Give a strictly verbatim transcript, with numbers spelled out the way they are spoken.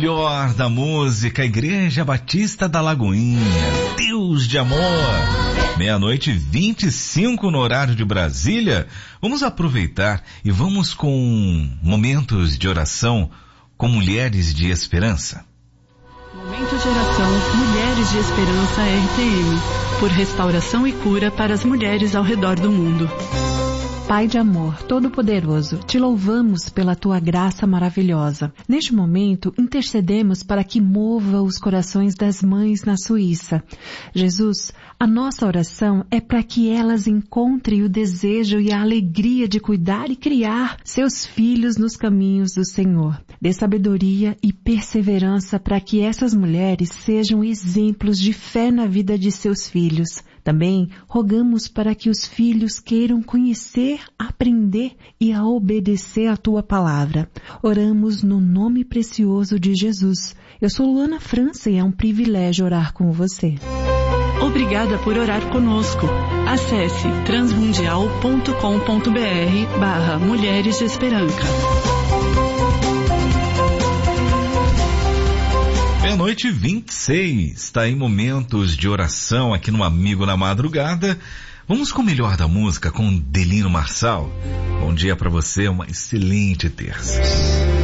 melhor da música, Igreja Batista da Lagoinha, Deus de amor. Meia-noite e vinte e cinco no horário de Brasília. Vamos aproveitar e vamos com momentos de oração com mulheres de esperança. Momento de oração Mulheres de Esperança R T M, por restauração e cura para as mulheres ao redor do mundo. Pai de amor, todo-poderoso, te louvamos pela tua graça maravilhosa. Neste momento, intercedemos para que mova os corações das mães na Suíça. Jesus, a nossa oração é para que elas encontrem o desejo e a alegria de cuidar e criar seus filhos nos caminhos do Senhor. Dê sabedoria e perseverança para que essas mulheres sejam exemplos de fé na vida de seus filhos. Também rogamos para que os filhos queiram conhecer, aprender e a obedecer a tua palavra. Oramos no nome precioso de Jesus. Eu sou Luana França e é um privilégio orar com você. Obrigada por orar conosco. Acesse transmundial ponto com ponto br barra Mulheres de Esperança. Meia-noite e vinte e seis, está em momentos de oração aqui no Amigo na Madrugada. Vamos com o melhor da música com Delino Marçal. Bom dia para você, uma excelente terça.